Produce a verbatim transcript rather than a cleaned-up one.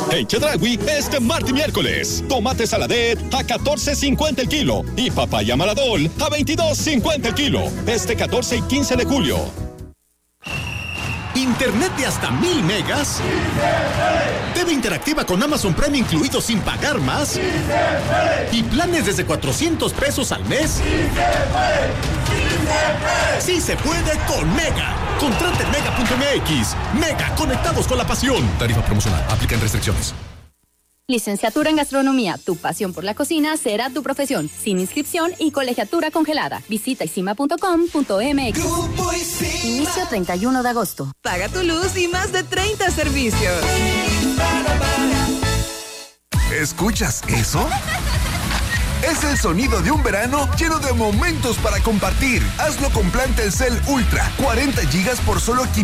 En Chedraui, este martes y miércoles, tomate saladet a catorce cincuenta el kilo y papaya maradol a veintidós cincuenta el kilo. Este catorce y quince de julio. ¿Internet de hasta mil megas? Sí, T V interactiva con Amazon Prime incluido sin pagar más. Sí, ¿y planes desde cuatrocientos pesos al mes? Sí, se puede. Sí se puede con Mega. Contrata en mega punto m x. Mega, conectados con la pasión. Tarifa promocional. Aplican restricciones. Licenciatura en Gastronomía. Tu pasión por la cocina será tu profesión. Sin inscripción y colegiatura congelada. Visita isima punto com punto m x. Inicio treinta y uno de agosto. Paga tu luz y más de treinta servicios. ¿Escuchas eso? Es el sonido de un verano lleno de momentos para compartir. Hazlo con plan Telcel Ultra. cuarenta gigas por solo quinientos